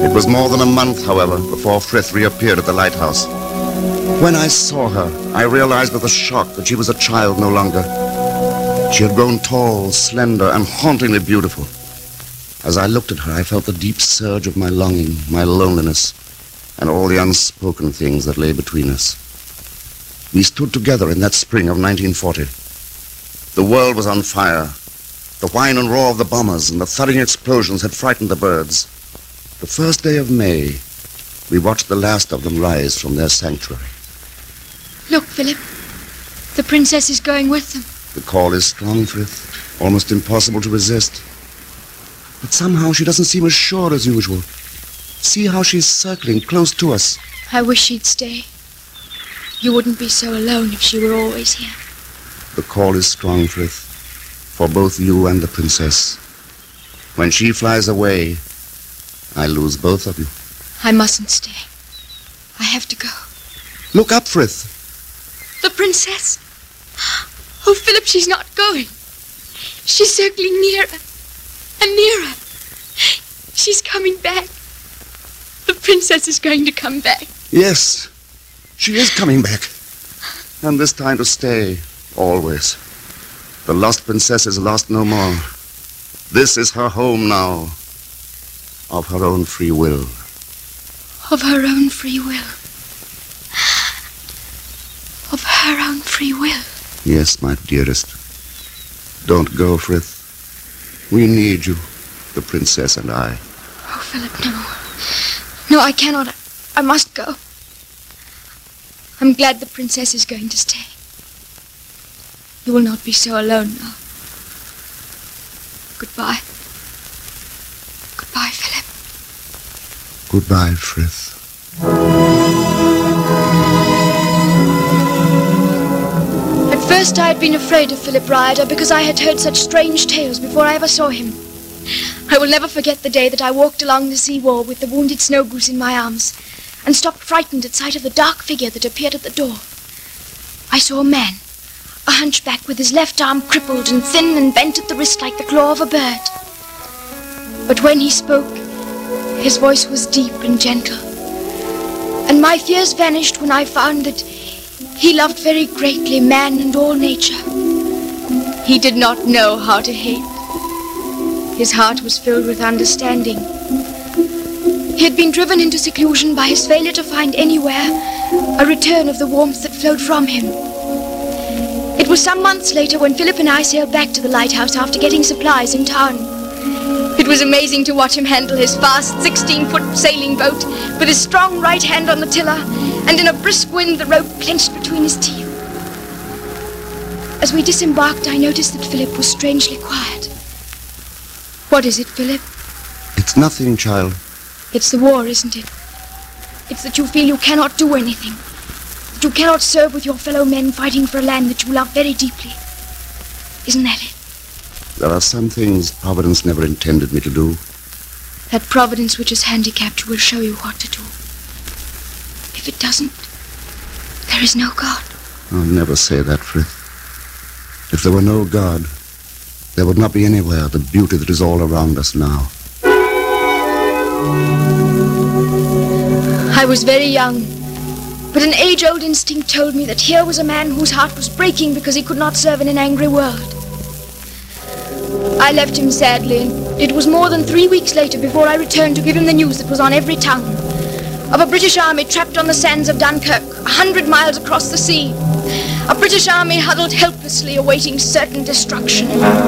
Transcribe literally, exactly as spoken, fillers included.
It was more than a month, however, before Frith reappeared at the lighthouse. When I saw her, I realized with a shock that she was a child no longer. She had grown tall, slender, and hauntingly beautiful. As I looked at her, I felt the deep surge of my longing, my loneliness, and all the unspoken things that lay between us. We stood together in that spring of nineteen forty. The world was on fire. The whine and roar of the bombers and the thudding explosions had frightened the birds. The first day of May, we watched the last of them rise from their sanctuary. Look, Philip. The princess is going with them. The call is strong, Frith. Almost impossible to resist. But somehow she doesn't seem as sure as usual. See how she's circling close to us. I wish she'd stay. You wouldn't be so alone if she were always here. The call is strong, Frith, for both you and the princess. When she flies away, I lose both of you. I mustn't stay. I have to go. Look up, Frith. The princess. Oh, Philip, she's not going. She's circling nearer and nearer. She's coming back. The princess is going to come back. Yes, she is coming back. And this time to stay, always. The lost princess is lost no more. This is her home now, of her own free will. Of her own free will. Of her own free will. Yes, my dearest. Don't go, Frith. We need you, the princess and I. Oh, Philip, no. No, I cannot. I must go. I'm glad the princess is going to stay. You will not be so alone now. Goodbye. Goodbye, Philip. Goodbye, Frith. At first I had been afraid of Philip Ryder because I had heard such strange tales before I ever saw him. I will never forget the day that I walked along the sea wall with the wounded snow goose in my arms and stopped frightened at sight of the dark figure that appeared at the door. I saw a man, a hunchback with his left arm crippled and thin and bent at the wrist like the claw of a bird. But when he spoke, his voice was deep and gentle. And my fears vanished when I found that he loved very greatly man and all nature. He did not know how to hate. His heart was filled with understanding. He had been driven into seclusion by his failure to find anywhere a return of the warmth that flowed from him. It was some months later when Philip and I sailed back to the lighthouse after getting supplies in town. It was amazing to watch him handle his fast sixteen-foot sailing boat with his strong right hand on the tiller, and in a brisk wind the rope clenched between his teeth. As we disembarked, I noticed that Philip was strangely quiet. What is it, Philip? It's nothing, child. It's the war, isn't it? It's that you feel you cannot do anything. That you cannot serve with your fellow men fighting for a land that you love very deeply. Isn't that it? There are some things Providence never intended me to do. That Providence which has handicapped you will show you what to do. If it doesn't, there is no God. I'll never say that, Frith. If there were no God, there would not be anywhere the beauty that is all around us now. I was very young, but an age-old instinct told me that here was a man whose heart was breaking because he could not serve in an angry world. I left him sadly, and it was more than three weeks later before I returned to give him the news that was on every tongue, of a British army trapped on the sands of Dunkirk, a hundred miles across the sea. A British army huddled helplessly awaiting certain destruction.